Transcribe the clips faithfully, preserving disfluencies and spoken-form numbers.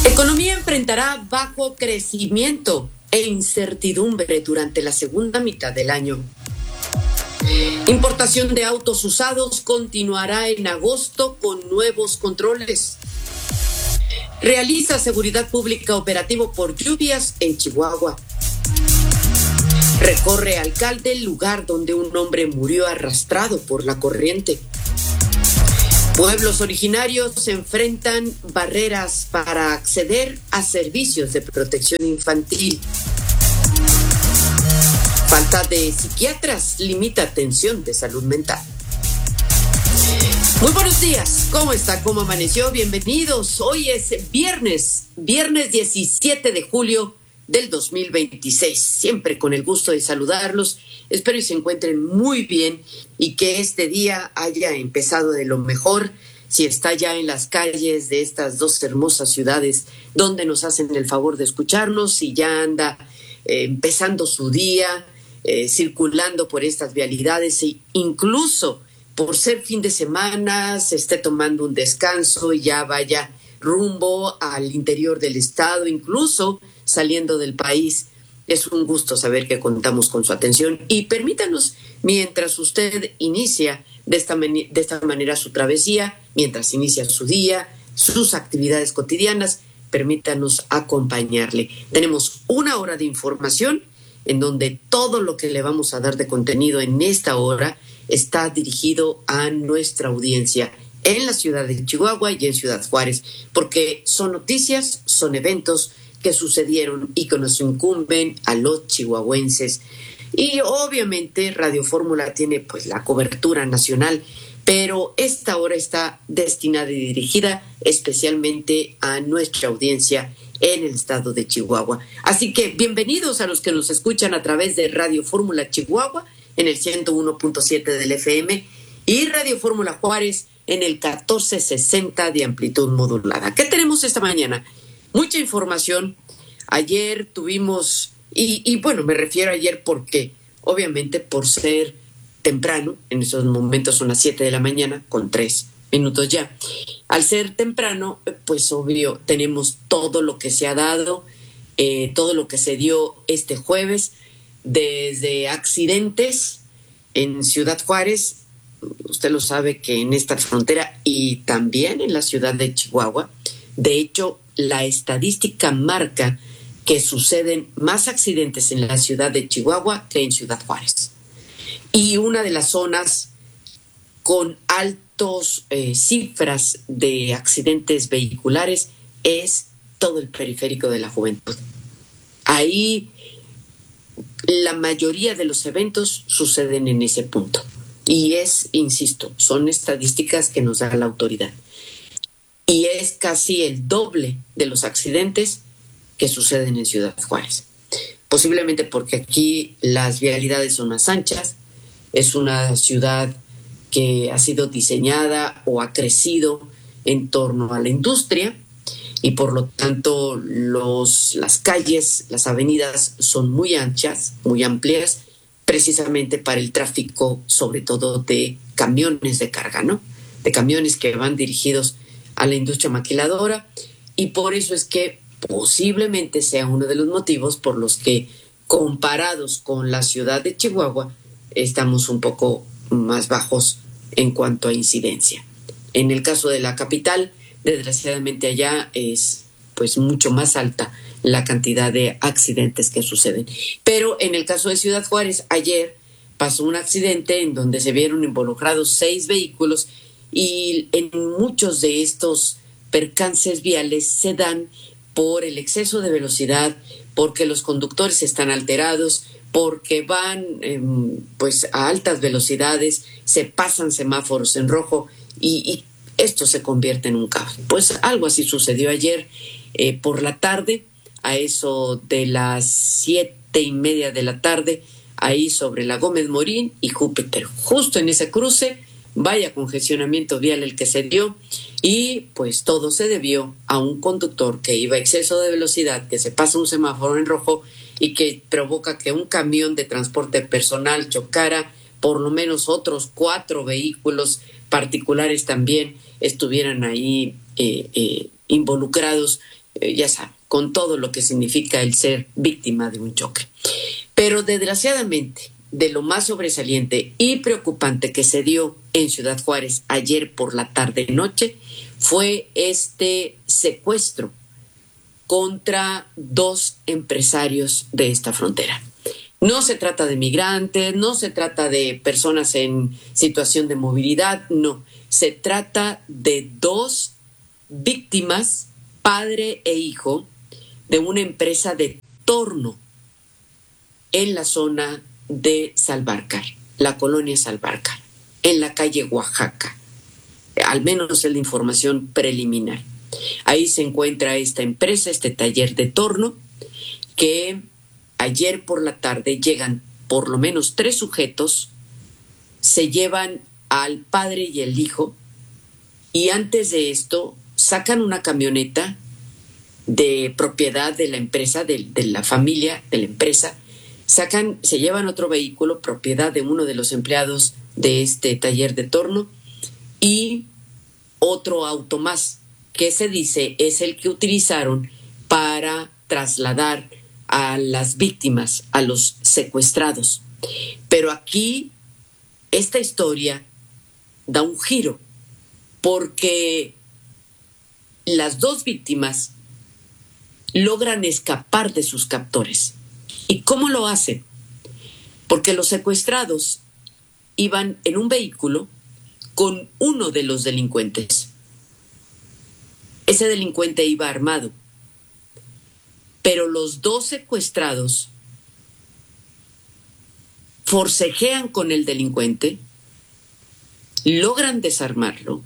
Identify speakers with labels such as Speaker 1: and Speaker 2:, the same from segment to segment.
Speaker 1: Economía enfrentará bajo crecimiento e incertidumbre durante la segunda mitad del año. Importación de autos usados continuará en agosto con nuevos controles. Realiza seguridad pública operativo por lluvias en Chihuahua. Recorre alcalde el lugar donde un hombre murió arrastrado por la corriente. Pueblos originarios se enfrentan barreras para acceder a servicios de protección infantil. Falta de psiquiatras limita atención de salud mental. Muy buenos días, ¿cómo está? ¿Cómo amaneció? Bienvenidos. Hoy es viernes, viernes diecisiete de julio del dos mil veintiséis. Siempre con el gusto de saludarlos. Espero que se encuentren muy bien y que este día haya empezado de lo mejor. Si está ya en las calles de estas dos hermosas ciudades donde nos hacen el favor de escucharnos, si ya anda eh, empezando su día, eh, circulando por estas vialidades e incluso por ser fin de semana se esté tomando un descanso y ya vaya rumbo al interior del estado, incluso saliendo del país. Es un gusto saber que contamos con su atención y permítanos, mientras usted inicia de esta, de esta manera su travesía, mientras inicia su día, sus actividades cotidianas, permítanos acompañarle. Tenemos una hora de información en donde todo lo que le vamos a dar de contenido en esta hora está dirigido a nuestra audiencia en la ciudad de Chihuahua y en Ciudad Juárez, porque son noticias, son eventos que sucedieron y que nos incumben a los chihuahuenses. Y obviamente Radio Fórmula tiene pues la cobertura nacional, pero esta hora está destinada y dirigida especialmente a nuestra audiencia en el estado de Chihuahua. Así que bienvenidos a los que nos escuchan a través de Radio Fórmula Chihuahua en el ciento uno punto siete del F M y Radio Fórmula Juárez en el catorce sesenta de amplitud modulada. ¿Qué tenemos esta mañana? Mucha información. Ayer tuvimos, y, y bueno, me refiero a ayer porque obviamente por ser temprano, en esos momentos son las siete de la mañana, con tres minutos ya. Al ser temprano, pues obvio, tenemos todo lo que se ha dado, eh, todo lo que se dio este jueves, desde accidentes en Ciudad Juárez, usted lo sabe que en esta frontera y también en la ciudad de Chihuahua, de hecho, la estadística marca que suceden más accidentes en la ciudad de Chihuahua que en Ciudad Juárez. Y una de las zonas con altos eh, cifras de accidentes vehiculares es todo el periférico de la juventud. Ahí la mayoría de los eventos suceden en ese punto. Y es, insisto, son estadísticas que nos da la autoridad. Y es casi el doble de los accidentes que suceden en Ciudad Juárez. Posiblemente porque aquí las vialidades son más anchas, es una ciudad que ha sido diseñada o ha crecido en torno a la industria y por lo tanto los, las calles, las avenidas son muy anchas, muy amplias, precisamente para el tráfico, sobre todo de camiones de carga, ¿no? De camiones que van dirigidos a la industria maquiladora, y por eso es que posiblemente sea uno de los motivos por los que, comparados con la ciudad de Chihuahua, estamos un poco más bajos en cuanto a incidencia. En el caso de la capital, desgraciadamente allá es pues mucho más alta la cantidad de accidentes que suceden. Pero en el caso de Ciudad Juárez, ayer pasó un accidente en donde se vieron involucrados seis vehículos y en muchos de estos percances viales se dan por el exceso de velocidad, porque los conductores están alterados, porque van eh, pues a altas velocidades, se pasan semáforos en rojo y, y esto se convierte en un caos. Pues algo así sucedió ayer eh, por la tarde, a eso de las siete y media de la tarde, ahí sobre la Gómez Morín y Júpiter. Justo en ese cruce, vaya congestionamiento vial el que se dio, y pues todo se debió a un conductor que iba a exceso de velocidad, que se pasa un semáforo en rojo y que provoca que un camión de transporte personal chocara, por lo menos otros cuatro vehículos particulares también estuvieran ahí eh, eh, involucrados eh, ya saben, con todo lo que significa el ser víctima de un choque. Pero desgraciadamente, de lo más sobresaliente y preocupante que se dio en Ciudad Juárez ayer por la tarde-noche fue este secuestro contra dos empresarios de esta frontera. No se trata de migrantes, no se trata de personas en situación de movilidad, no. Se trata de dos víctimas, padre e hijo, de una empresa de torno en la zona de Salvarcar, la colonia Salvarcar, en la calle Oaxaca. Al menos es la información preliminar. Ahí se encuentra esta empresa, este taller de torno, que ayer por la tarde llegan por lo menos tres sujetos, se llevan al padre y el hijo, y antes de esto sacan una camioneta de propiedad de la empresa, de, de la familia de la empresa, sacan, se llevan otro vehículo, propiedad de uno de los empleados de este taller de torno, y otro auto más, que se dice es el que utilizaron para trasladar a las víctimas, a los secuestrados. Pero aquí esta historia da un giro, porque las dos víctimas logran escapar de sus captores. ¿Y cómo lo hacen? Porque los secuestrados iban en un vehículo con uno de los delincuentes. Ese delincuente iba armado, pero los dos secuestrados forcejean con el delincuente, logran desarmarlo,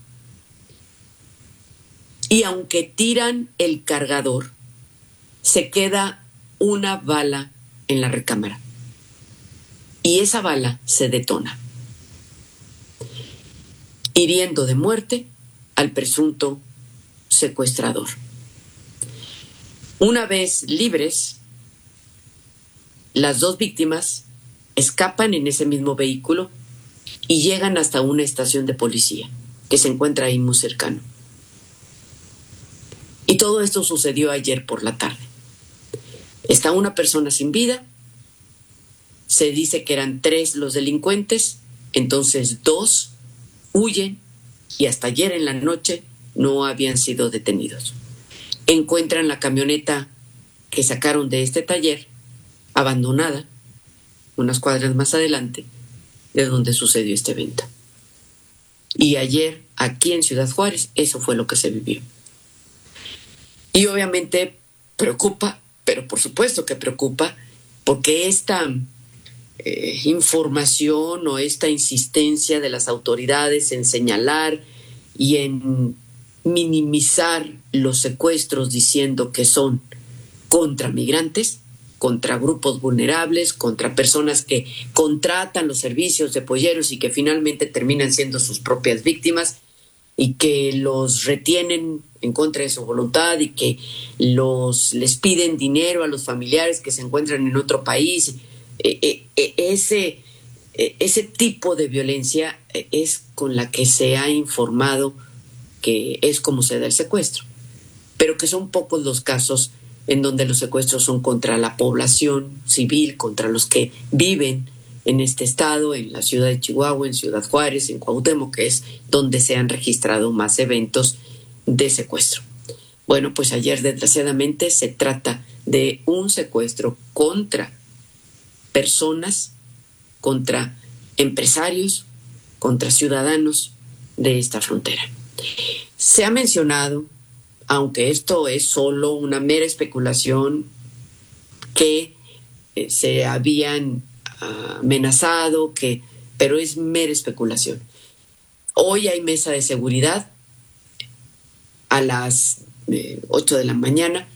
Speaker 1: y aunque tiran el cargador, se queda una bala en la recámara, y esa bala se detona, hiriendo de muerte al presunto secuestrador. Una vez libres, las dos víctimas escapan en ese mismo vehículo y llegan hasta una estación de policía que se encuentra ahí muy cercano. Y todo esto sucedió ayer por la tarde. Está una persona sin vida, se dice que eran tres los delincuentes, entonces dos huyen y hasta ayer en la noche no habían sido detenidos. Encuentran la camioneta que sacaron de este taller abandonada unas cuadras más adelante de donde sucedió este evento. Y ayer aquí en Ciudad Juárez eso fue lo que se vivió. Y obviamente preocupa, pero por supuesto que preocupa, porque esta eh, información o esta insistencia de las autoridades en señalar y en minimizar los secuestros diciendo que son contra migrantes, contra grupos vulnerables, contra personas que contratan los servicios de polleros y que finalmente terminan siendo sus propias víctimas y que los retienen en contra de su voluntad y que los les piden dinero a los familiares que se encuentran en otro país. Eh, eh, eh, ese, eh, ese tipo de violencia es con la que se ha informado que es como se da el secuestro, pero que son pocos los casos en donde los secuestros son contra la población civil, contra los que viven en este estado, en la ciudad de Chihuahua, en Ciudad Juárez, en Cuauhtémoc, que es donde se han registrado más eventos de secuestro. Bueno, pues ayer desgraciadamente se trata de un secuestro contra personas, contra empresarios, contra ciudadanos de esta frontera. Se ha mencionado, aunque esto es solo una mera especulación, que eh, se habían uh, amenazado, que, pero es mera especulación. Hoy hay mesa de seguridad a las eh, ocho de la mañana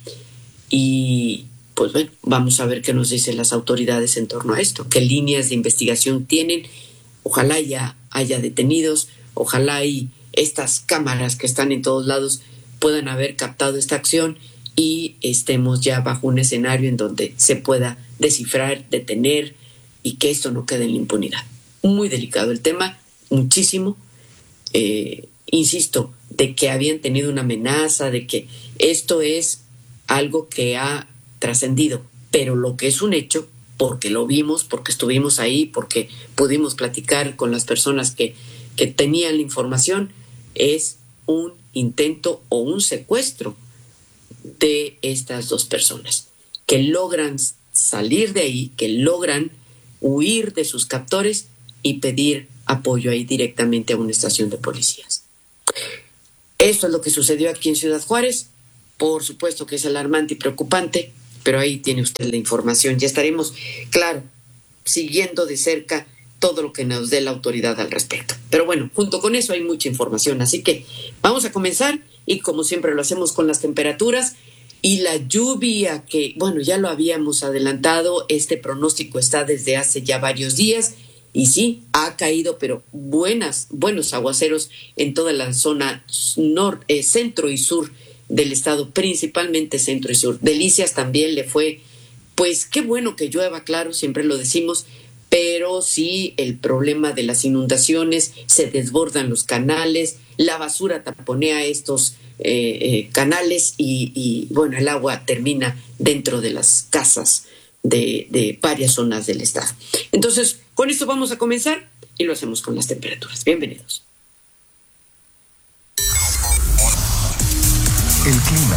Speaker 1: y pues bueno, vamos a ver qué nos dicen las autoridades en torno a esto, qué líneas de investigación tienen. Ojalá ya haya detenidos, ojalá y estas cámaras que están en todos lados puedan haber captado esta acción y estemos ya bajo un escenario en donde se pueda descifrar, detener y que esto no quede en la impunidad. Muy delicado el tema, muchísimo. Eh, insisto, de que habían tenido una amenaza, de que esto es algo que ha trascendido, pero lo que es un hecho, porque lo vimos, porque estuvimos ahí, porque pudimos platicar con las personas que, que tenían la información, es un intento o un secuestro de estas dos personas, que logran salir de ahí, que logran huir de sus captores y pedir apoyo ahí directamente a una estación de policías. Esto es lo que sucedió aquí en Ciudad Juárez. Por supuesto que es alarmante y preocupante, pero ahí tiene usted la información. Ya estaremos, claro, siguiendo de cerca todo lo que nos dé la autoridad al respecto. Pero bueno, junto con eso hay mucha información, así que vamos a comenzar y como siempre lo hacemos con las temperaturas y la lluvia que, bueno, ya lo habíamos adelantado, este pronóstico está desde hace ya varios días y sí, ha caído, pero buenas, buenos aguaceros en toda la zona nor, eh, centro y sur del estado, principalmente centro y sur. Delicias también le fue, pues qué bueno que llueva, claro, siempre lo decimos, pero sí el problema de las inundaciones, se desbordan los canales, la basura taponea estos eh, eh, canales y, y bueno, el agua termina dentro de las casas de, de varias zonas del estado. Entonces, con esto vamos a comenzar y lo hacemos con las temperaturas. Bienvenidos.
Speaker 2: El clima.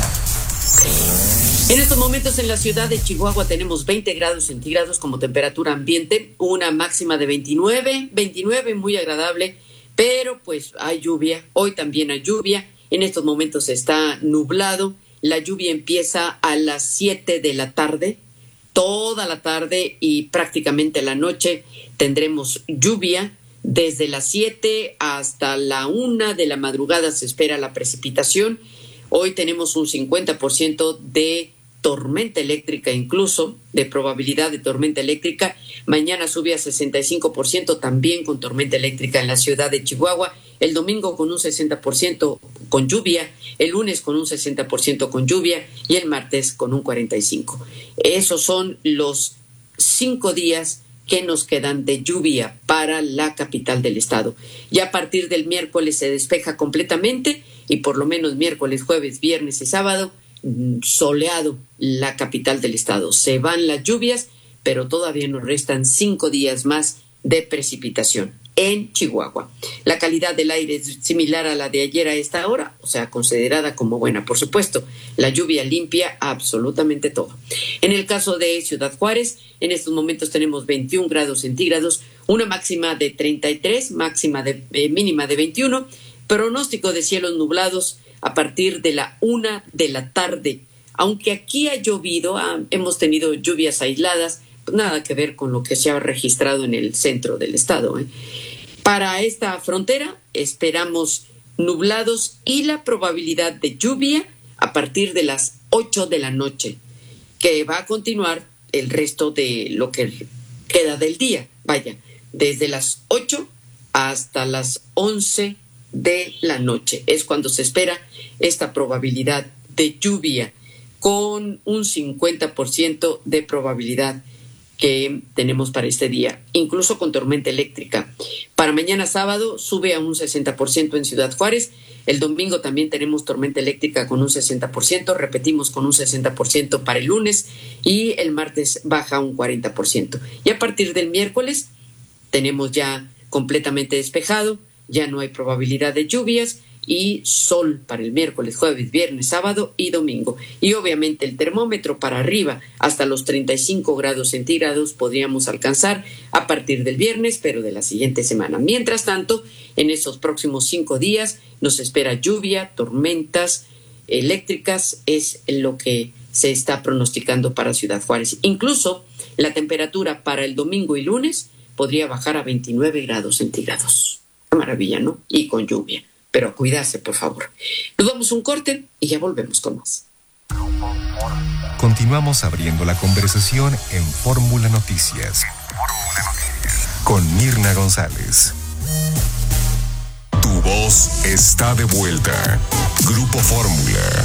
Speaker 1: En estos momentos en la ciudad de Chihuahua tenemos veinte grados centígrados como temperatura ambiente, una máxima de veintinueve, veintinueve, muy agradable, pero pues hay lluvia, hoy también hay lluvia, en estos momentos está nublado, la lluvia empieza a las siete de la tarde, toda la tarde y prácticamente la noche tendremos lluvia. Desde las siete hasta la una de la madrugada se espera la precipitación. Hoy tenemos un cincuenta por ciento de tormenta eléctrica, incluso de probabilidad de tormenta eléctrica. Mañana sube a sesenta y cinco por ciento también con tormenta eléctrica en la ciudad de Chihuahua. El domingo con un sesenta por ciento con lluvia, el lunes con un sesenta por ciento con lluvia y el martes con un cuarenta y cinco por ciento. Esos son los cinco días que nos quedan de lluvia para la capital del estado. Ya a partir del miércoles se despeja completamente y por lo menos miércoles, jueves, viernes y sábado soleado la capital del estado. Se van las lluvias, pero todavía nos restan cinco días más de precipitación en Chihuahua. La calidad del aire es similar a la de ayer a esta hora, o sea, considerada como buena, por supuesto. La lluvia limpia absolutamente todo. En el caso de Ciudad Juárez, en estos momentos tenemos veintiún grados centígrados, una máxima de treinta y tres, máxima de eh, mínima de veintiuno, pronóstico de cielos nublados a partir de la una de la tarde. Aunque aquí ha llovido, ah, hemos tenido lluvias aisladas, pues nada que ver con lo que se ha registrado en el centro del estado, ¿eh? Para esta frontera esperamos nublados y la probabilidad de lluvia a partir de las ocho de la noche, que va a continuar el resto de lo que queda del día. Vaya, desde las ocho hasta las once de la noche es cuando se espera esta probabilidad de lluvia, con un cincuenta por ciento de probabilidad que tenemos para este día, incluso con tormenta eléctrica. Para mañana sábado sube a un sesenta por ciento en Ciudad Juárez. El domingo también tenemos tormenta eléctrica con un sesenta por ciento, repetimos con un sesenta por ciento para el lunes y el martes baja un cuarenta por ciento. Y a partir del miércoles tenemos ya completamente despejado, ya no hay probabilidad de lluvias y sol para el miércoles, jueves, viernes, sábado y domingo. Y obviamente el termómetro para arriba hasta los treinta y cinco grados centígrados podríamos alcanzar a partir del viernes, pero de la siguiente semana. Mientras tanto, en estos próximos cinco días nos espera lluvia, tormentas eléctricas, es lo que se está pronosticando para Ciudad Juárez. Incluso la temperatura para el domingo y lunes podría bajar a veintinueve grados centígrados. Qué maravilla, ¿no? Y con lluvia. Pero a cuidarse, por favor. Nos damos un corte y ya volvemos con más.
Speaker 2: Continuamos abriendo la conversación en Fórmula Noticias. Con Mirna González. Tu voz está de vuelta. Grupo Fórmula.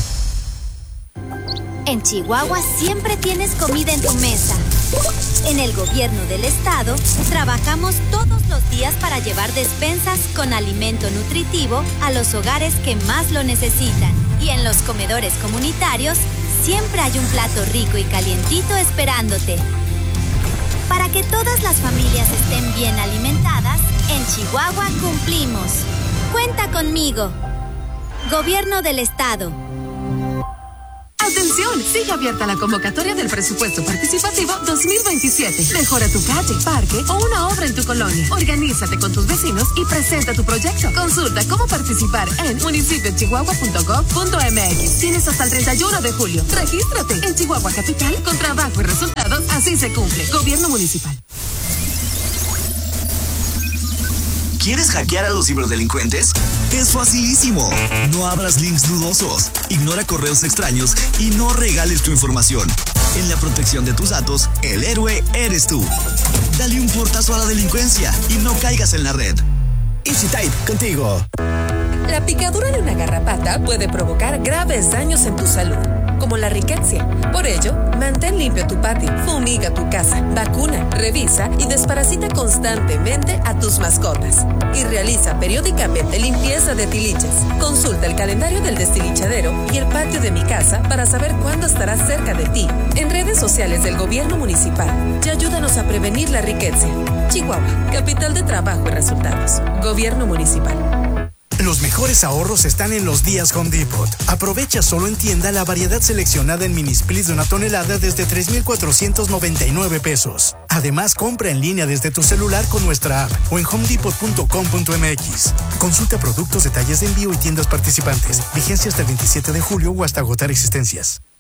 Speaker 3: En Chihuahua siempre tienes comida en tu mesa. En el gobierno del estado trabajamos todos los días para llevar despensas con alimento nutritivo a los hogares que más lo necesitan. Y en los comedores comunitarios siempre hay un plato rico y calientito esperándote. Para que todas las familias estén bien alimentadas, en Chihuahua cumplimos. Cuenta conmigo. Gobierno del Estado.
Speaker 4: ¡Atención! Sigue abierta la convocatoria del presupuesto participativo dos mil veintisiete. Mejora tu calle, parque o una obra en tu colonia. Organízate con tus vecinos y presenta tu proyecto. Consulta cómo participar en municipio chihuahua punto gov punto m x. Tienes hasta el treinta y uno de julio. Regístrate en Chihuahua Capital con trabajo y resultados. Así se cumple. Gobierno municipal.
Speaker 5: ¿Quieres hackear a los ciberdelincuentes? Es facilísimo. No abras links dudosos, ignora correos extraños y no regales tu información. En la protección de tus datos, el héroe eres tú. Dale un portazo a la delincuencia y no caigas en la red.
Speaker 6: EasyType, contigo.
Speaker 4: La picadura de una garrapata puede provocar graves daños en tu salud, como la riqueza. Por ello, mantén limpio tu patio, fumiga tu casa, vacuna, revisa y desparasita constantemente a tus mascotas. Y realiza periódicamente limpieza de tiliches. Consulta el calendario del destilichadero y el patio de mi casa para saber cuándo estará cerca de ti. En redes sociales del gobierno municipal y ayúdanos a prevenir la riqueza. Chihuahua, capital de trabajo y resultados. Gobierno municipal.
Speaker 6: Los mejores ahorros están en los días Home Depot. Aprovecha solo en tienda la variedad seleccionada en mini splits de una tonelada desde tres mil cuatrocientos noventa y nueve pesos. Además, compra en línea desde tu celular con nuestra app o en home depot punto com punto m x. Consulta productos, detalles de envío y tiendas participantes. Vigencia hasta el veintisiete de julio o hasta agotar existencias.